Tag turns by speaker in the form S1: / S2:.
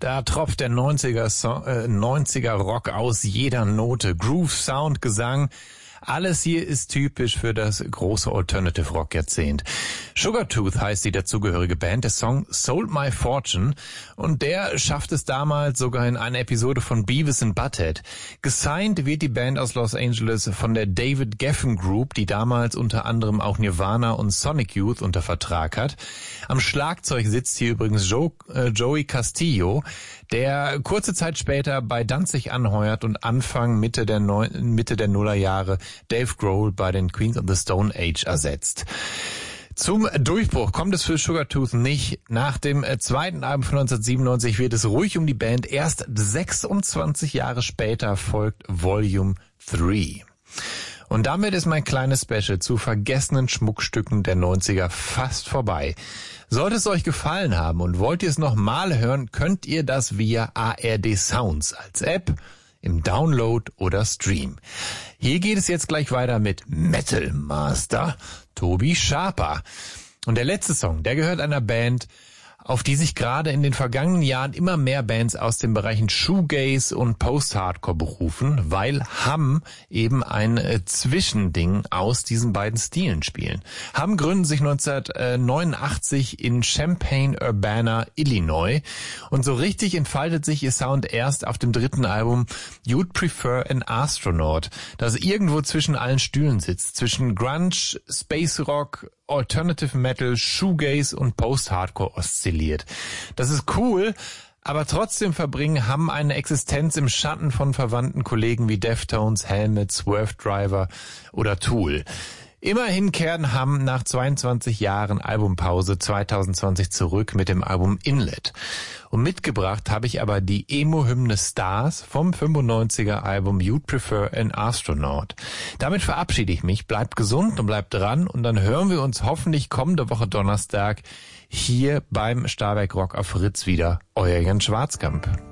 S1: Da tropft der 90er Rock aus jeder Note. Groove, Sound, Gesang. Alles hier ist typisch für das große Alternative Rock Jahrzehnt. Sugartooth heißt die dazugehörige Band. Der Song Sold My Fortune und der schafft es damals sogar in einer Episode von Beavis and Butthead. Gesigned wird die Band aus Los Angeles von der David Geffen Group, die damals unter anderem auch Nirvana und Sonic Youth unter Vertrag hat. Am Schlagzeug sitzt hier übrigens Joey Castillo, der kurze Zeit später bei Danzig anheuert und Anfang Mitte der Nullerjahre Dave Grohl bei den Queens of the Stone Age ersetzt. Zum Durchbruch kommt es für Sugartooth nicht. Nach dem zweiten Album von 1997 wird es ruhig um die Band. Erst 26 Jahre später folgt Volume 3. Und damit ist mein kleines Special zu vergessenen Schmuckstücken der 90er fast vorbei. Sollte es euch gefallen haben und wollt ihr es nochmal hören, könnt ihr das via ARD Sounds als App, im Download oder Stream. Hier geht es jetzt gleich weiter mit Metal Master Tobi Schaper. Und der letzte Song, der gehört einer Band, auf die sich gerade in den vergangenen Jahren immer mehr Bands aus den Bereichen Shoegaze und Post-Hardcore berufen, weil Hamm eben ein Zwischending aus diesen beiden Stilen spielen. Hamm gründen sich 1989 in Champaign-Urbana, Illinois und so richtig entfaltet sich ihr Sound erst auf dem dritten Album You'd Prefer an Astronaut, das irgendwo zwischen allen Stühlen sitzt, zwischen Grunge, Space Rock, Alternative Metal, Shoegaze und Post-Hardcore oszilliert. Das ist cool, aber trotzdem verbringen Hamm eine Existenz im Schatten von verwandten Kollegen wie Deftones, Helmet, Swerve Driver oder Tool. Immerhin kehren Hamm nach 22 Jahren Albumpause 2020 zurück mit dem Album Inlet. Und mitgebracht habe ich aber die Emo-Hymne Stars vom 95er Album You'd Prefer an Astronaut. Damit verabschiede ich mich, bleibt gesund und bleibt dran und dann hören wir uns hoffentlich kommende Woche Donnerstag hier beim Starberg Rock auf Fritz wieder. Euer Jan Schwarzkamp.